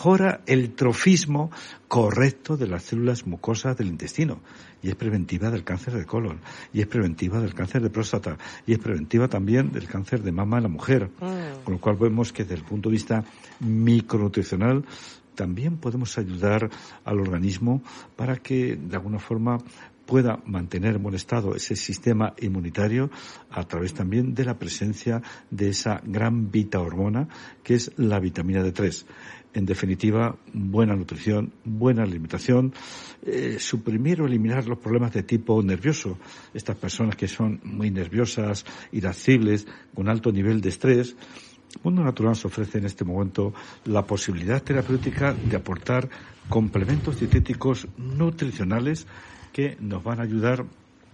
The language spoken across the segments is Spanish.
mejora el trofismo correcto de las células mucosas del intestino y es preventiva del cáncer de colon y es preventiva del cáncer de próstata y es preventiva también del cáncer de mama en la mujer. Con lo cual vemos que desde el punto de vista micronutricional también podemos ayudar al organismo para que de alguna forma pueda mantener en buen estado ese sistema inmunitario a través también de la presencia de esa gran beta-hormona que es la vitamina D3. En definitiva, buena nutrición, buena alimentación, suprimir o eliminar los problemas de tipo nervioso. Estas personas que son muy nerviosas, irascibles, con alto nivel de estrés. Mundo Natural nos ofrece en este momento la posibilidad terapéutica de aportar complementos dietéticos nutricionales que nos van a ayudar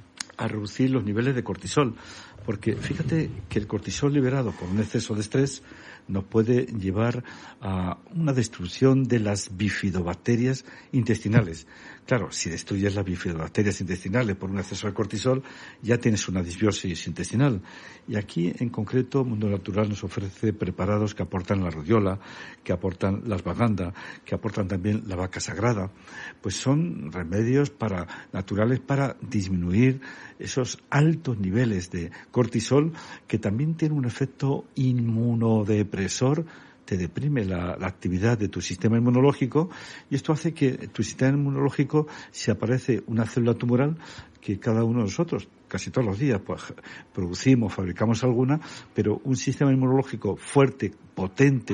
a reducir los niveles de cortisol. Porque fíjate que el cortisol liberado por un exceso de estrés nos puede llevar a una destrucción de las bifidobacterias intestinales. Claro, si destruyes las bifidobacterias intestinales por un exceso de cortisol, ya tienes una disbiosis intestinal. Y aquí, en concreto, Mundo Natural nos ofrece preparados que aportan la rodiola, que aportan la ashwagandha, que aportan también la vaca sagrada. Pues son remedios naturales para disminuir esos altos niveles de cortisol que también tienen un efecto inmunodepresor. Te deprime la actividad de tu sistema inmunológico y esto hace que tu sistema inmunológico, si aparece una célula tumoral, que cada uno de nosotros, casi todos los días, pues producimos, fabricamos alguna, pero un sistema inmunológico fuerte, potente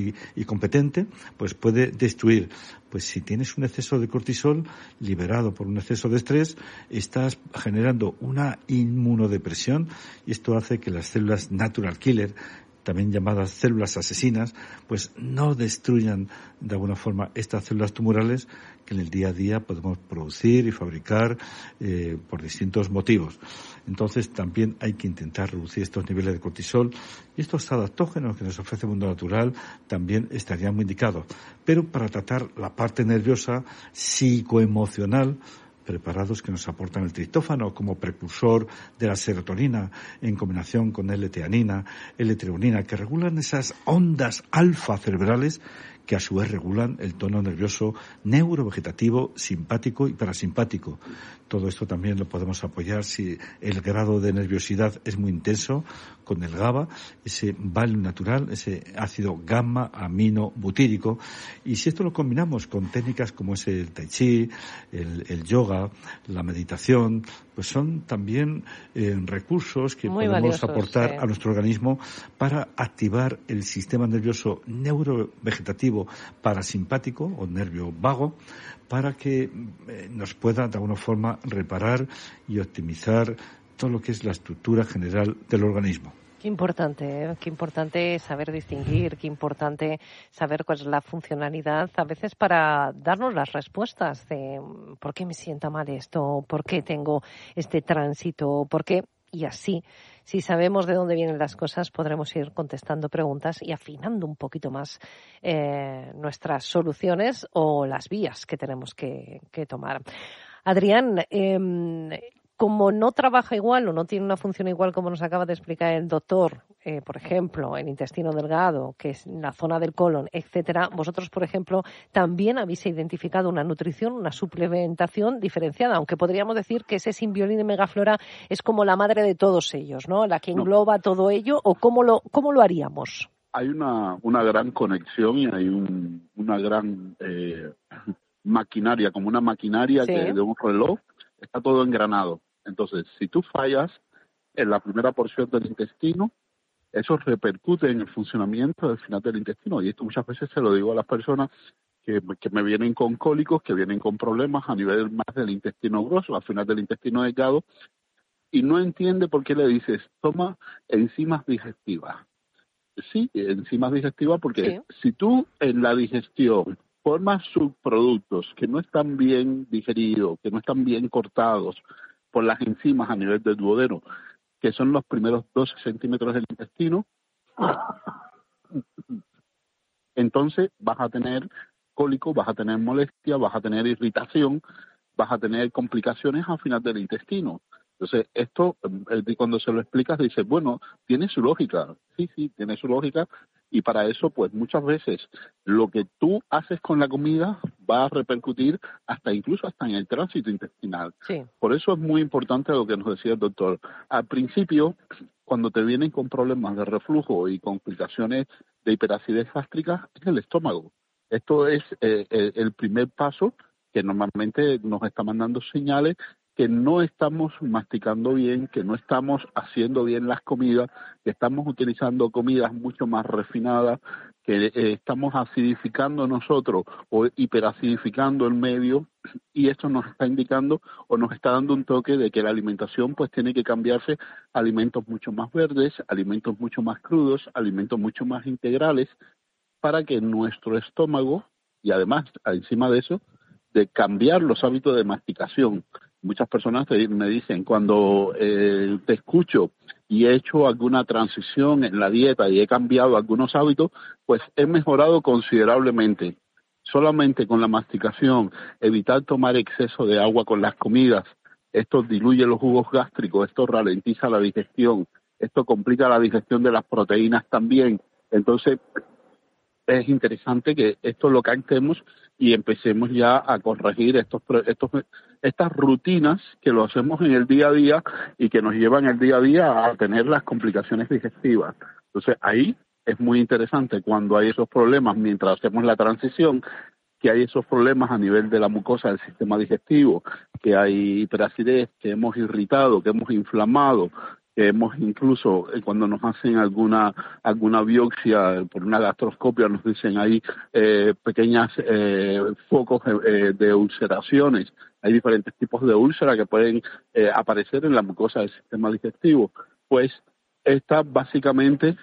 y competente, pues puede destruir. Pues si tienes un exceso de cortisol liberado por un exceso de estrés, estás generando una inmunodepresión y esto hace que las células natural killer, también llamadas células asesinas, pues no destruyan de alguna forma estas células tumorales que en el día a día podemos producir y fabricar por distintos motivos. Entonces también hay que intentar reducir estos niveles de cortisol y estos adaptógenos que nos ofrece el Mundo Natural también estarían muy indicados. Pero para tratar la parte nerviosa, psicoemocional, preparados que nos aportan el triptófano como precursor de la serotonina en combinación con L-teanina, L-treonina, que regulan esas ondas alfa cerebrales que a su vez regulan el tono nervioso neurovegetativo, simpático y parasimpático. Todo esto también lo podemos apoyar si el grado de nerviosidad es muy intenso con el GABA, ese Valium natural, ese ácido gamma amino butírico. Y si esto lo combinamos con técnicas como es el tai chi, el yoga, la meditación, pues son también recursos que muy podemos valiosos, aportar a nuestro organismo para activar el sistema nervioso neurovegetativo parasimpático o nervio vago para que nos pueda de alguna forma reparar y optimizar todo lo que es la estructura general del organismo. Qué importante saber distinguir, qué importante saber cuál es la funcionalidad, a veces para darnos las respuestas de por qué me sienta mal esto, por qué tengo este tránsito, por qué, y así. Si sabemos de dónde vienen las cosas, podremos ir contestando preguntas y afinando un poquito más nuestras soluciones o las vías que tenemos que tomar. Adrián, como no trabaja igual o no tiene una función igual como nos acaba de explicar el doctor, por ejemplo, el intestino delgado, que es la zona del colon, etcétera, vosotros, por ejemplo, también habéis identificado una nutrición, una suplementación diferenciada, aunque podríamos decir que ese Symbiolin de Megaflora es como la madre de todos ellos, ¿no? La que engloba todo ello, ¿o cómo lo haríamos? Hay una gran conexión y hay una gran maquinaria, como una maquinaria Sí. de un reloj, está todo engranado. Entonces, si tú fallas en la primera porción del intestino, eso repercute en el funcionamiento del final del intestino. Y esto muchas veces se lo digo a las personas que me vienen con cólicos, que vienen con problemas a nivel más del intestino grueso, al final del intestino delgado, y no entiende por qué le dices, toma enzimas digestivas. Sí, enzimas digestivas, porque si tú en la digestión formas subproductos que no están bien digeridos, que no están bien cortados por las enzimas a nivel del duodeno, que son los primeros 12 centímetros del intestino, entonces vas a tener cólico, vas a tener molestia, vas a tener irritación, vas a tener complicaciones al final del intestino. Entonces, esto, cuando se lo explicas, dices, bueno, tiene su lógica. Sí, tiene su lógica. Y para eso, pues muchas veces lo que tú haces con la comida va a repercutir incluso hasta en el tránsito intestinal. Sí. Por eso es muy importante lo que nos decía el doctor. Al principio, cuando te vienen con problemas de reflujo y complicaciones de hiperacidez gástrica, es el estómago. Esto es el primer paso que normalmente nos está mandando señales que no estamos masticando bien, que no estamos haciendo bien las comidas, que estamos utilizando comidas mucho más refinadas, que estamos acidificando nosotros o hiperacidificando el medio, y esto nos está indicando o nos está dando un toque de que la alimentación pues tiene que cambiarse a alimentos mucho más verdes, alimentos mucho más crudos, alimentos mucho más integrales, para que nuestro estómago, y además encima de eso, de cambiar los hábitos de masticación. Muchas personas me dicen, cuando te escucho y he hecho alguna transición en la dieta y he cambiado algunos hábitos, pues he mejorado considerablemente. Solamente con la masticación, evitar tomar exceso de agua con las comidas, esto diluye los jugos gástricos, esto ralentiza la digestión, esto complica la digestión de las proteínas también. Entonces, es interesante que esto lo captemos y empecemos ya a corregir estas rutinas que lo hacemos en el día a día y que nos llevan el día a día a tener las complicaciones digestivas. Entonces, ahí es muy interesante cuando hay esos problemas mientras hacemos la transición, que hay esos problemas a nivel de la mucosa del sistema digestivo, que hay hiperacidez, que hemos irritado, que hemos inflamado, que hemos incluso cuando nos hacen alguna biopsia por una gastroscopia nos dicen ahí pequeñas focos de ulceraciones. Hay diferentes tipos de úlceras que pueden aparecer en la mucosa del sistema digestivo. Pues está básicamente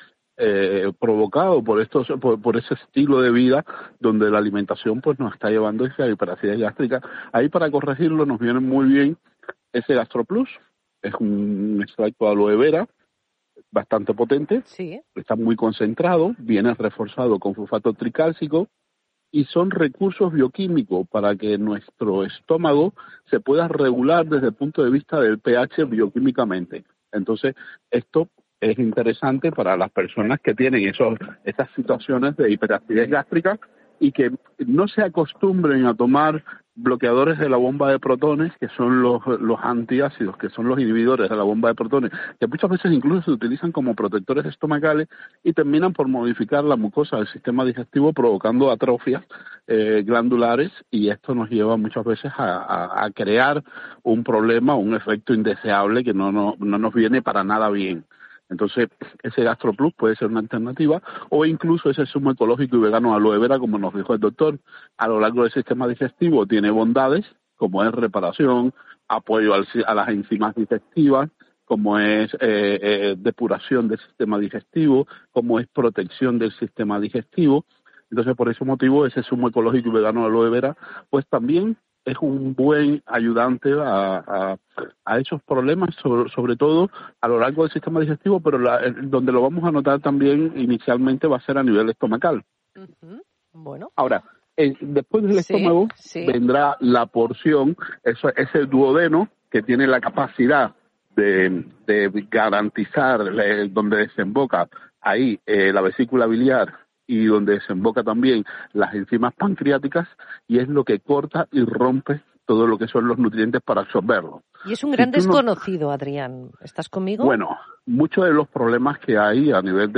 provocado por ese estilo de vida donde la alimentación pues nos está llevando a esa hiperacidez gástrica. Ahí para corregirlo nos viene muy bien ese GastroPlus. Es un extracto de aloe vera bastante potente, sí, está muy concentrado, viene reforzado con fosfato tricálcico y son recursos bioquímicos para que nuestro estómago se pueda regular desde el punto de vista del pH bioquímicamente. Entonces, esto es interesante para las personas que tienen esas situaciones de hiperacidez gástrica y que no se acostumbren a tomar bloqueadores de la bomba de protones, que son los antiácidos, que son los inhibidores de la bomba de protones, que muchas veces incluso se utilizan como protectores estomacales y terminan por modificar la mucosa del sistema digestivo, provocando atrofias glandulares, y esto nos lleva muchas veces a crear un problema, un efecto indeseable que no nos viene para nada bien. Entonces, ese GastroPlus puede ser una alternativa, o incluso ese zumo ecológico y vegano de aloe vera, como nos dijo el doctor, a lo largo del sistema digestivo tiene bondades, como es reparación, apoyo a las enzimas digestivas, como es depuración del sistema digestivo, como es protección del sistema digestivo. Entonces, por ese motivo, ese zumo ecológico y vegano de aloe vera, pues también es un buen ayudante a esos problemas, sobre todo a lo largo del sistema digestivo, pero donde lo vamos a notar también inicialmente va a ser a nivel estomacal. Uh-huh. Bueno. Ahora, después del estómago vendrá la porción, ese duodeno que tiene la capacidad de garantizar donde desemboca ahí la vesícula biliar y donde desemboca también las enzimas pancreáticas, y es lo que corta y rompe todo lo que son los nutrientes para absorberlos. Y es un gran desconocido, Adrián. ¿Estás conmigo? Bueno, muchos de los problemas que hay a nivel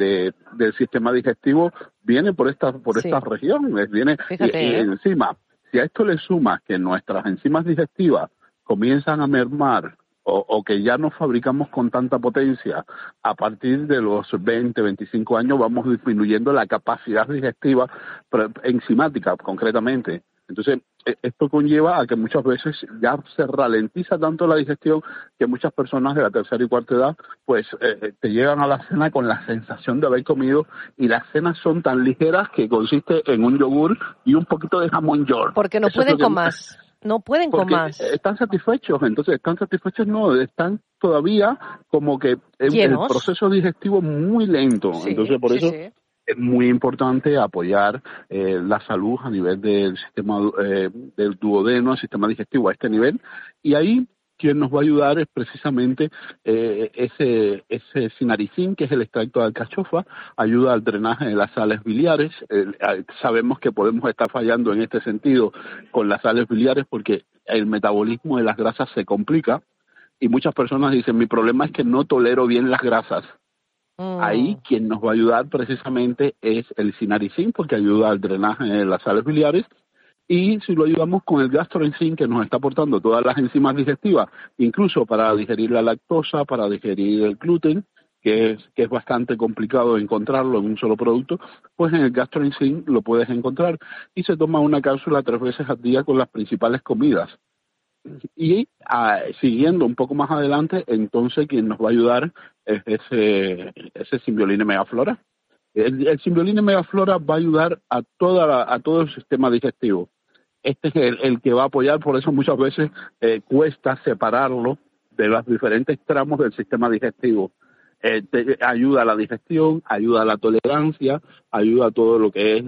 del sistema digestivo vienen por estas regiones. Y encima, si a esto le sumas que nuestras enzimas digestivas comienzan a mermar, o que ya no fabricamos con tanta potencia, a partir de los 20, 25 años vamos disminuyendo la capacidad digestiva enzimática concretamente. Entonces, esto conlleva a que muchas veces ya se ralentiza tanto la digestión que muchas personas de la tercera y cuarta edad pues te llegan a la cena con la sensación de haber comido, y las cenas son tan ligeras que consiste en un yogur y un poquito de jamón york. Porque no pueden con más. No pueden con más. Están satisfechos, no, están todavía como que el proceso digestivo muy lento. Sí, entonces por eso es muy importante apoyar la salud a nivel del sistema del duodeno, el sistema digestivo a este nivel, y ahí quien nos va a ayudar es precisamente ese cinaricin, que es el extracto de alcachofa, ayuda al drenaje de las sales biliares. Sabemos que podemos estar fallando en este sentido con las sales biliares porque el metabolismo de las grasas se complica y muchas personas dicen, mi problema es que no tolero bien las grasas. Ahí quien nos va a ayudar precisamente es el cinaricin, porque ayuda al drenaje de las sales biliares. Y si lo ayudamos con el gastroenzim, que nos está aportando todas las enzimas digestivas, incluso para digerir la lactosa, para digerir el gluten, que es bastante complicado encontrarlo en un solo producto, pues en el gastroenzim lo puedes encontrar. Y se toma una cápsula 3 veces al día con las principales comidas. Y siguiendo un poco más adelante, entonces quien nos va a ayudar es ese Symbioline Megaflora. El Symbioline Megaflora va a ayudar a todo el sistema digestivo. Este es el que va a apoyar, por eso muchas veces cuesta separarlo de los diferentes tramos del sistema digestivo. Ayuda a la digestión, ayuda a la tolerancia, ayuda a todo lo que es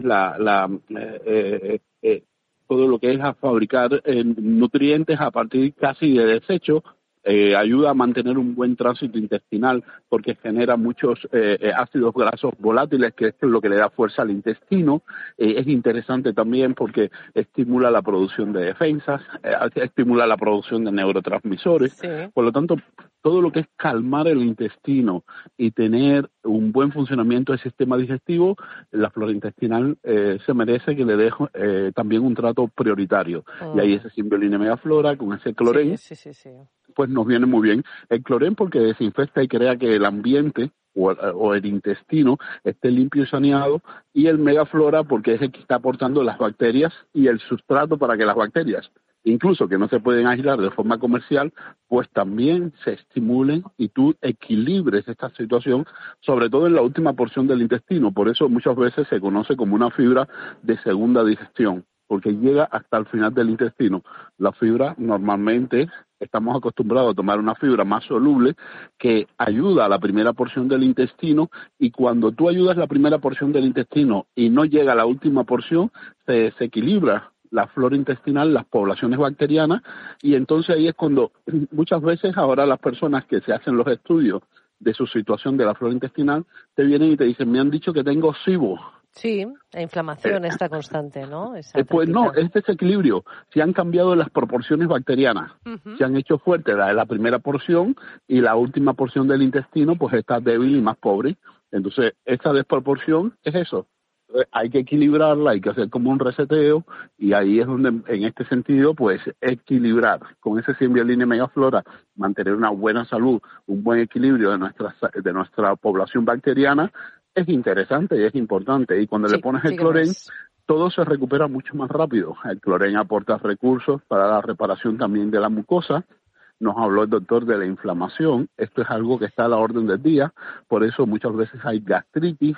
todo lo que es a fabricar nutrientes a partir casi de desecho. Ayuda a mantener un buen tránsito intestinal porque genera muchos ácidos grasos volátiles, que es lo que le da fuerza al intestino. Es interesante también porque estimula la producción de defensas, estimula la producción de neurotransmisores. Sí. Por lo tanto, todo lo que es calmar el intestino y tener un buen funcionamiento del sistema digestivo, la flora intestinal se merece que le dé también un trato prioritario. Y ahí ese Symbioline Megaflora con ese clorén, sí. Pues nos viene muy bien. El clorén porque desinfecta y crea que el ambiente o el intestino esté limpio y saneado, y el Megaflora porque es el que está aportando las bacterias y el sustrato para que las bacterias, incluso que no se pueden aislar de forma comercial, pues también se estimulen y tú equilibres esta situación, sobre todo en la última porción del intestino. Por eso muchas veces se conoce como una fibra de segunda digestión, porque llega hasta el final del intestino. La fibra normalmente estamos acostumbrados a tomar una fibra más soluble que ayuda a la primera porción del intestino, y cuando tú ayudas la primera porción del intestino y no llega a la última porción, se desequilibra la flora intestinal, las poblaciones bacterianas, y entonces ahí es cuando muchas veces ahora las personas que se hacen los estudios de su situación de la flora intestinal te vienen y te dicen, me han dicho que tengo SIBO. Sí, la inflamación está constante, ¿no? Pues no, es desequilibrio. Se han cambiado las proporciones bacterianas. Se han hecho fuerte la primera porción y la última porción del intestino pues está débil y más pobre. Entonces, esta desproporción es eso. Hay que equilibrarla, hay que hacer como un reseteo, y ahí es donde, en este sentido, pues equilibrar con ese Symbioline Megaflora, mantener una buena salud, un buen equilibrio de nuestra población bacteriana, es interesante y es importante. Y cuando le pones el clorén, todo se recupera mucho más rápido. El clorén aporta recursos para la reparación también de la mucosa. Nos habló el doctor de la inflamación. Esto es algo que está a la orden del día. Por eso muchas veces hay gastritis,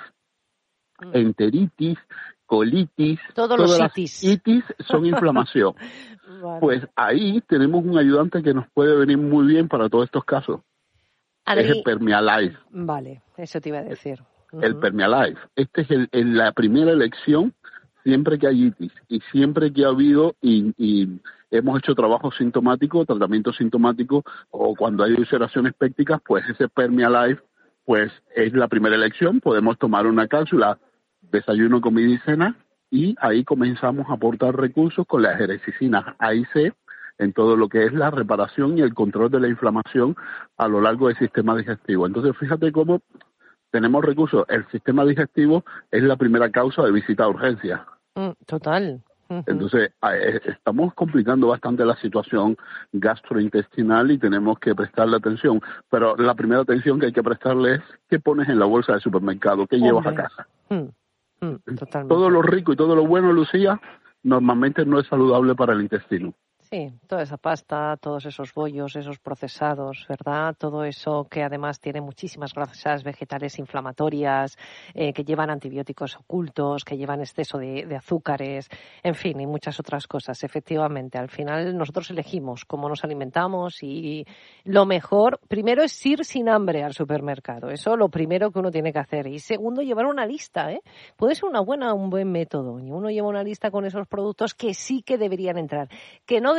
enteritis, colitis. Todas las itis son inflamación. Vale. Pues ahí tenemos un ayudante que nos puede venir muy bien para todos estos casos. Es el Permealife. Vale, eso te iba a decir. El Permealife. Este es la primera elección siempre que hay itis y siempre que ha habido y hemos hecho trabajo sintomático, tratamiento sintomático, o cuando hay ulceraciones pépticas, pues ese Permealife pues es la primera elección. Podemos tomar una cápsula, desayuno, comida y cena, y ahí comenzamos a aportar recursos con las erecicinas A y C en todo lo que es la reparación y el control de la inflamación a lo largo del sistema digestivo. Entonces, fíjate cómo tenemos recursos. El sistema digestivo es la primera causa de visita a urgencia. Total. Entonces, estamos complicando bastante la situación gastrointestinal y tenemos que prestarle atención. Pero la primera atención que hay que prestarle es qué pones en la bolsa del supermercado, qué llevas a casa. Totalmente. Todo lo rico y todo lo bueno, Lucía, normalmente no es saludable para el intestino. Sí, toda esa pasta, todos esos bollos, esos procesados, ¿verdad? Todo eso que además tiene muchísimas grasas vegetales inflamatorias, que llevan antibióticos ocultos, que llevan exceso de azúcares, en fin, y muchas otras cosas. Efectivamente, al final nosotros elegimos cómo nos alimentamos, y lo mejor, primero, es ir sin hambre al supermercado. Eso lo primero que uno tiene que hacer. Y segundo, llevar una lista, ¿eh? Puede ser un buen método. Y uno lleva una lista con esos productos que sí que deberían entrar. Que no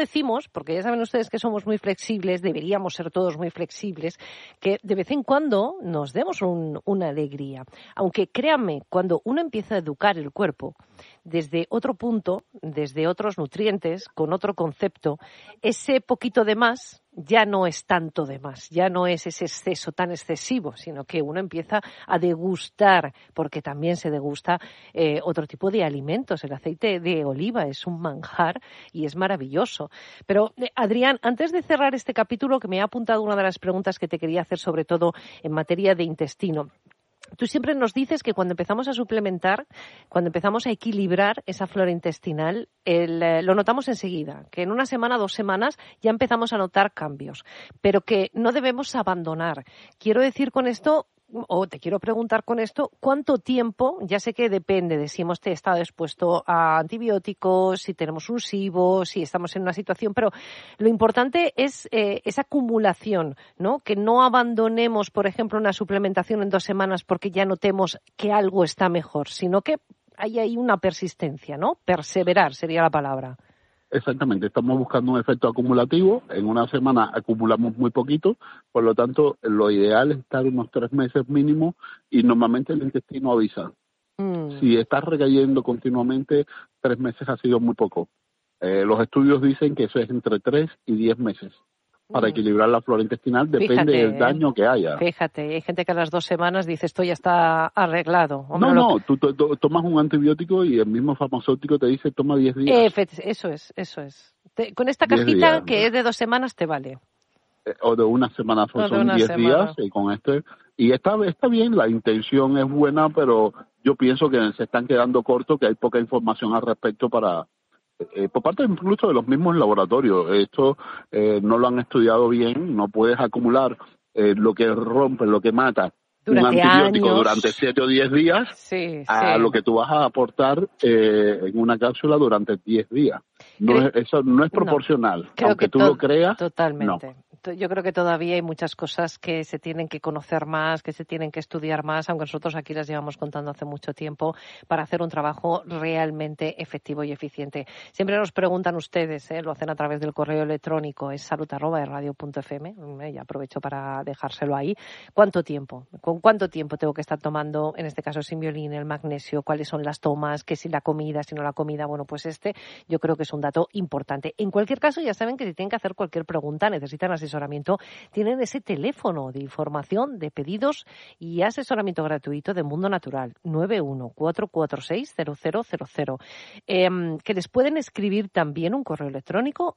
decimos, porque ya saben ustedes que somos muy flexibles, deberíamos ser todos muy flexibles, que de vez en cuando nos demos una alegría. Aunque créanme, cuando uno empieza a educar el cuerpo desde otro punto, desde otros nutrientes, con otro concepto, ese poquito de más ya no es tanto de más, ya no es ese exceso tan excesivo, sino que uno empieza a degustar, porque también se degusta otro tipo de alimentos. El aceite de oliva es un manjar y es maravilloso. Pero, Adrián, antes de cerrar este capítulo, que me ha apuntado una de las preguntas que te quería hacer, sobre todo en materia de intestino. Tú siempre nos dices que cuando empezamos a suplementar, cuando empezamos a equilibrar esa flora intestinal, lo notamos enseguida, que en una semana, 2 semanas ya empezamos a notar cambios, pero que no debemos abandonar. Quiero decir con esto, o te quiero preguntar con esto, ¿cuánto tiempo? Ya sé que depende de si hemos estado expuesto a antibióticos, si tenemos un SIBO, si estamos en una situación, pero lo importante es esa acumulación, ¿no? Que no abandonemos, por ejemplo, una suplementación en 2 semanas porque ya notemos que algo está mejor, sino que hay una persistencia, ¿no? Perseverar sería la palabra. Exactamente, estamos buscando un efecto acumulativo. En una semana acumulamos muy poquito, por lo tanto, lo ideal es estar unos 3 meses mínimo y normalmente el intestino avisa. Si estás recayendo continuamente, 3 meses ha sido muy poco. Los estudios dicen que eso es entre 3 y 10 meses. Para equilibrar la flora intestinal depende del daño que haya. Fíjate, hay gente que a las 2 semanas dice esto ya está arreglado. Hombre, no, tú tomas un antibiótico y el mismo farmacéutico te dice toma 10 días. Eso es. Con esta cajita días, que es de 2 semanas te vale. O de una semana, son 10 días y con y está bien, la intención es buena, pero yo pienso que se están quedando cortos, que hay poca información al respecto por parte incluso de los mismos laboratorios. Esto no lo han estudiado bien, no puedes acumular lo que rompe, lo que mata durante un antibiótico años. Durante 7 o 10 días a lo que tú vas a aportar en una cápsula durante 10 días. Eso no es proporcional, aunque tú lo creas. Totalmente. No. Yo creo que todavía hay muchas cosas que se tienen que conocer más, que se tienen que estudiar más, aunque nosotros aquí las llevamos contando hace mucho tiempo, para hacer un trabajo realmente efectivo y eficiente. Siempre nos preguntan ustedes, lo hacen a través del correo electrónico, es salud@radio.fm, y aprovecho para dejárselo ahí. ¿Cuánto tiempo? ¿Con cuánto tiempo tengo que estar tomando, en este caso, Symbiolin, el magnesio? ¿Cuáles son las tomas? ¿Qué si la comida, si no la comida? Bueno, pues yo creo que es un dato importante. En cualquier caso, ya saben que si tienen que hacer cualquier pregunta, necesitan asesoramiento, tienen ese teléfono de información, de pedidos y asesoramiento gratuito de Mundo Natural, 914460000. Que les pueden escribir también un correo electrónico,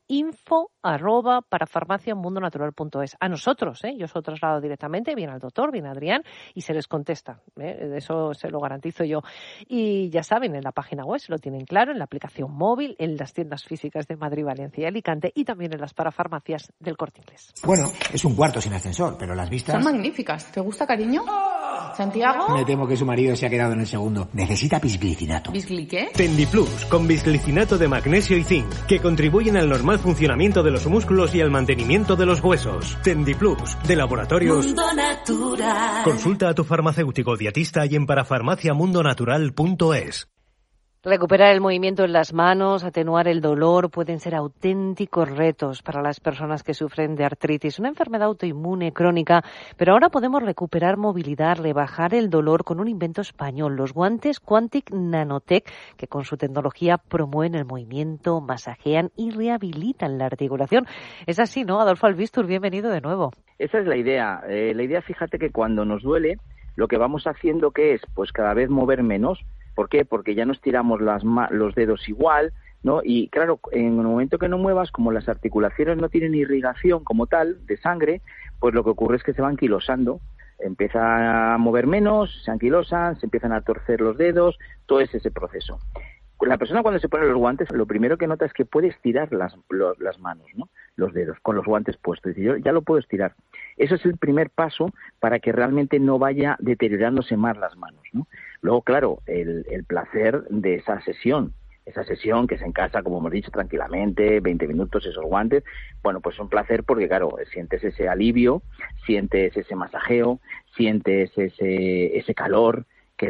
info@parafarmaciamundonatural.es. A nosotros, yo os lo traslado directamente, bien al doctor, bien a Adrián, y se les contesta. Eso se lo garantizo yo. Y ya saben, en la página web se lo tienen claro, en la aplicación móvil, en las tiendas físicas de Madrid, Valencia y Alicante y también en las parafarmacias del Corte Inglés. Bueno, es un cuarto sin ascensor, pero las vistas... Son magníficas. ¿Te gusta, cariño? ¿Santiago? Me temo que su marido se ha quedado en el segundo. Necesita bisglicinato. ¿Bisgli qué? Tendiplus, con bisglicinato de magnesio y zinc, que contribuyen al normal funcionamiento de los músculos y al mantenimiento de los huesos. Tendiplus, de Laboratorios Mundo Natural. Consulta a tu farmacéutico dietista y en parafarmaciamundonatural.es. Recuperar el movimiento en las manos, atenuar el dolor, pueden ser auténticos retos para las personas que sufren de artritis, una enfermedad autoinmune crónica, pero ahora podemos recuperar movilidad, rebajar el dolor con un invento español, los guantes Quantic Nanotech, que con su tecnología promueven el movimiento, masajean y rehabilitan la articulación. Es así, ¿no? Adolfo Albistur, bienvenido de nuevo. Esa es la idea. Fíjate que cuando nos duele, lo que vamos haciendo que es, pues cada vez mover menos. ¿Por qué? Porque ya no estiramos los dedos igual, ¿no? Y claro, en el momento que no muevas, como las articulaciones no tienen irrigación como tal de sangre, pues lo que ocurre es que se van anquilosando. Empieza a mover menos, se anquilosan, se empiezan a torcer los dedos, todo es ese proceso. La persona cuando se pone los guantes, lo primero que nota es que puede estirar las manos, ¿no? Los dedos, con los guantes puestos. Dice, yo ya lo puedo estirar. Eso es el primer paso para que realmente no vaya deteriorándose más las manos, ¿no? Luego, claro, el placer de esa sesión que es en casa, como hemos dicho, tranquilamente, 20 minutos, esos guantes, bueno, pues es un placer porque, claro, sientes ese alivio, sientes ese masajeo, sientes ese calor que da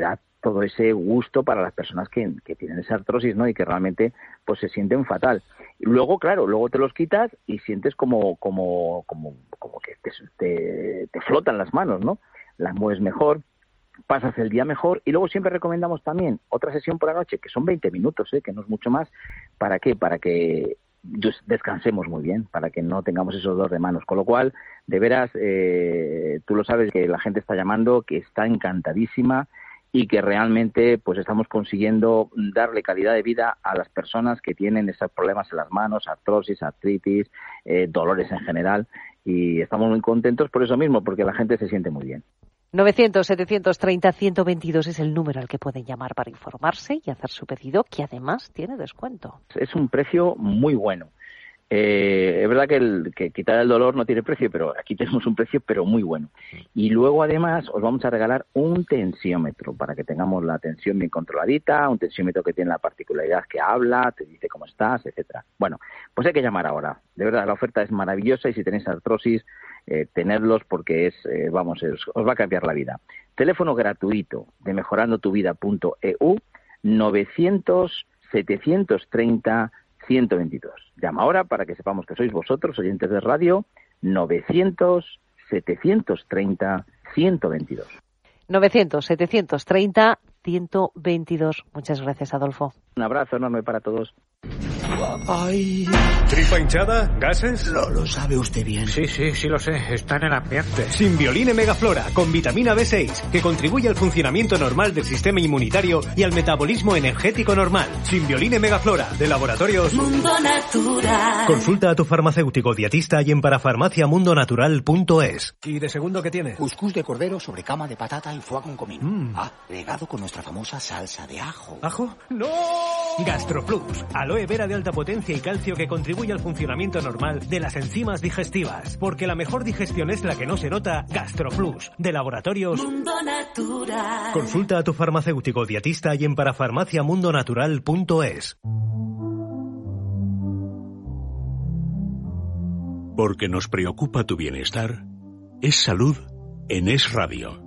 todo ese gusto para las personas que tienen esa artrosis, ¿no? Y que realmente pues se sienten fatal. Y luego, claro, luego te los quitas y sientes como que te flotan las manos, ¿no? Las mueves mejor, pasas el día mejor, y luego siempre recomendamos también otra sesión por la noche, que son 20 minutos, que no es mucho más. ¿Para qué? Para que descansemos muy bien, para que no tengamos esos dolores de manos. Con lo cual, de veras, tú lo sabes, que la gente está llamando, que está encantadísima, y que realmente pues estamos consiguiendo darle calidad de vida a las personas que tienen esos problemas en las manos, artrosis, artritis, dolores en general, y estamos muy contentos por eso mismo, porque la gente se siente muy bien. 900-730-122 es el número al que pueden llamar para informarse y hacer su pedido, que además tiene descuento. Es un precio muy bueno. Es verdad que quitar el dolor no tiene precio, pero aquí tenemos un precio pero muy bueno. Y luego además os vamos a regalar un tensiómetro para que tengamos la tensión bien controladita, un tensiómetro que tiene la particularidad que habla, te dice cómo estás, etcétera. Bueno, pues hay que llamar ahora. De verdad, la oferta es maravillosa, y si tenéis artrosis, tenerlos, porque os va a cambiar la vida. Teléfono gratuito de mejorandotuvida.eu, 900-730-122. Llama ahora para que sepamos que sois vosotros, oyentes de radio. 900-730-122. 900-730-122. Muchas gracias, Adolfo. Un abrazo enorme para todos. ¡Ay! ¿Tripa hinchada? ¿Gases? Lo sabe usted bien. Sí lo sé. Está en el ambiente. Simbioline Megaflora, con vitamina B6, que contribuye al funcionamiento normal del sistema inmunitario y al metabolismo energético normal. Simbioline Megaflora, de Laboratorios Mundo Natural. Consulta a tu farmacéutico dietista y en parafarmaciamundonatural.es. ¿Y de segundo qué tiene? Cuscús de cordero sobre cama de patata y foie con comino. Regado con nuestra famosa salsa de ajo. ¿Ajo? ¡No! Gastroplus, aloe vera de alta potencia y calcio que contribuye al funcionamiento normal de las enzimas digestivas. Porque la mejor digestión es la que no se nota. Gastroplus, de Laboratorios Mundo Natural. Consulta a tu farmacéutico dietista y en parafarmaciamundonatural.es. Porque nos preocupa tu bienestar, es salud en Es Radio.